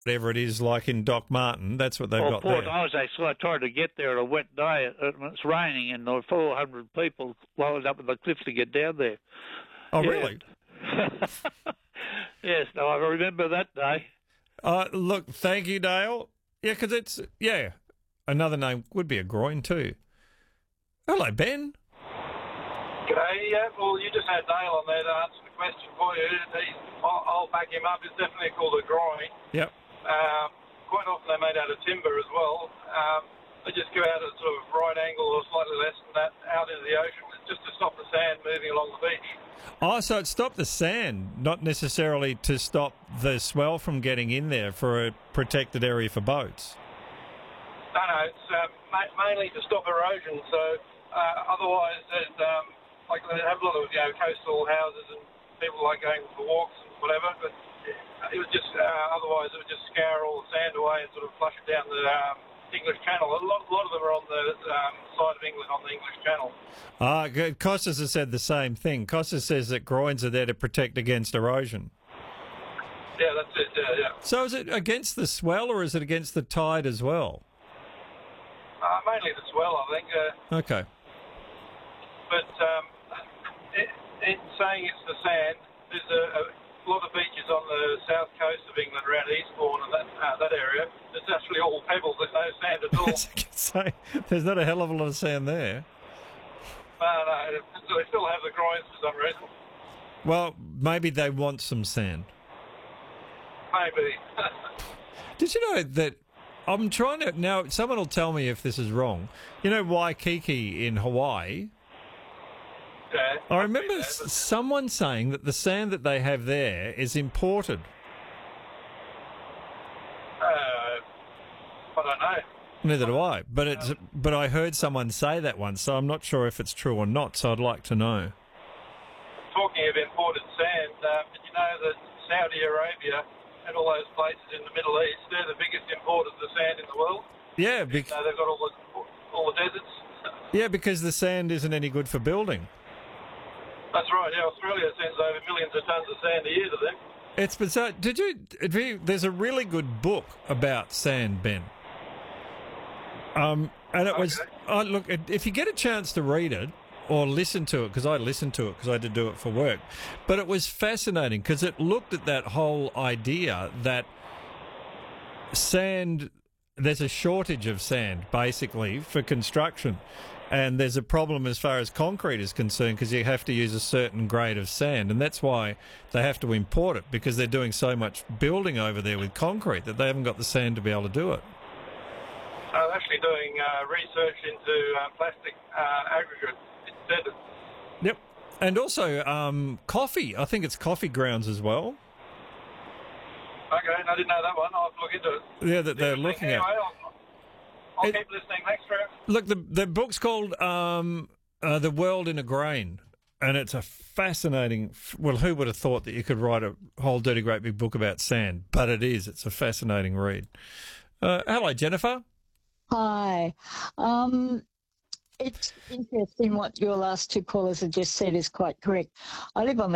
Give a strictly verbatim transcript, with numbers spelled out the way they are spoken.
whatever it is, like in Doc Martin. That's what they've Well, got Port there. Isaac, so I tried to get there on a wet day. It, it's raining, and there were four hundred people loaded up at the cliff to get down there. Oh, Yeah. really? Yes, no, I remember that day. Uh, look, thank you, Dale. Yeah, because it's, yeah, another name would be a groin too. Hello, Ben. G'day, yeah. Well, you just had Dale on there to answer the question for you. He's, I'll, I'll back him up. It's definitely called a groin. Yep. Um, quite often they're made out of timber as well. Um, they just go out at sort of right angle or slightly less than that out into the ocean just to stop the sand moving along the beach. Oh, so it stopped the sand, not necessarily to stop the swell from getting in there for a protected area for boats. No, no, it's um, ma- mainly to stop erosion. So uh, otherwise, there's, um, like they have a lot of you know coastal houses and people like going for walks and whatever. But it was just uh, otherwise it would just scour all the sand away and sort of flush it down the um, English Channel. A lot, a lot of them are on the um, side of England on the English Channel. Ah, good. Costas has said the same thing. Costas says that groins are there to protect against erosion. Yeah, that's it. Yeah, yeah. So is it against the swell or is it against the tide as well? Uh, mainly the swell, I think. Uh, Okay. But um, it, it saying it's the sand, there's a, a lot of beaches on the south coast of England around Eastbourne and that uh, that area. It's actually all pebbles. There's no sand at all. I can say, there's not a hell of a lot of sand there. No, no, so they still have the groins for some reason. Well, maybe they want some sand. Maybe. Did you know that I'm trying to... Now, someone will tell me if this is wrong. You know Waikiki in Hawaii? Yeah, I remember yeah, s- someone saying that the sand that they have there is imported. uh, I don't know. Neither do I. But it's but I heard someone say that once, so I'm not sure if it's true or not, so I'd like to know. Talking of imported sand, um, did you know that Saudi Arabia and all those places in the Middle East, they're the biggest importers of sand in the world? Yeah, bec- So they've got all the, all the deserts. yeah, because the sand isn't any good for building. That's right, yeah. Australia sends over millions of tons of sand a year to them. It's bizarre. Did you, have you... There's a really good book about sand, Ben. Um, and it was... Okay. Oh, look, if you get a chance to read it, or listen to it, because I listened to it because I had to do it for work. But it was fascinating because it looked at that whole idea that sand, there's a shortage of sand basically for construction. And there's a problem as far as concrete is concerned because you have to use a certain grade of sand. And that's why they have to import it because they're doing so much building over there with concrete that they haven't got the sand to be able to do it. I was actually doing uh, research into uh, plastic uh, aggregate instead. Yep. And also um, coffee. I think it's coffee grounds as well. Okay, I didn't know that one. I'll have to look into it. Yeah, that they're Interesting. looking anyway, at. I'll, I'll It- keep listening. Thanks, Trev. Look, the the book's called um, uh, The World in a Grain, and it's a fascinating... Well, who would have thought that you could write a whole dirty great big book about sand? But it is. It's a fascinating read. Uh, hello, Jennifer. Hi. Um, it's interesting what your last two callers have just said is quite correct. I live on the